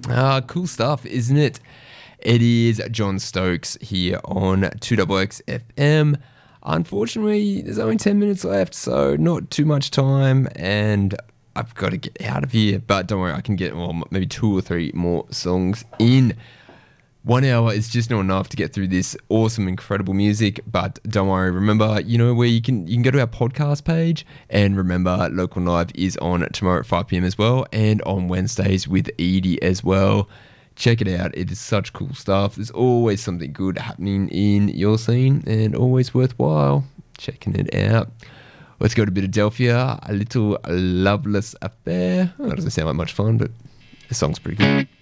Cool stuff, isn't it? It is John Stokes here on 2XX FM. Unfortunately, there's only 10 minutes left, so not too much time, and I've got to get out of here. But don't worry, I can get maybe 2 or 3 more songs in. 1 hour is just not enough to get through this awesome, incredible music. But don't worry, remember, you know where you can go to our podcast page, and remember, Local Live is on tomorrow at 5 p.m. as well, and on Wednesdays with Edie as well. Check it out. It is such cool stuff. There's always something good happening in your scene, and always worthwhile checking it out. Let's go to Philadelphia, A Little Loveless Affair. Oh, that doesn't sound like much fun, but the song's pretty good.